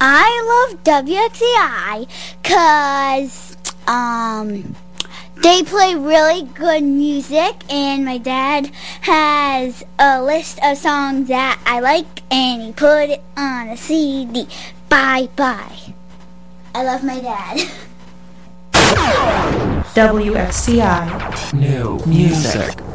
I love WXCI because they play really good music, and my dad has a list of songs that I like, and he put it on a CD. Bye-bye. I love my dad. WXCI. New music.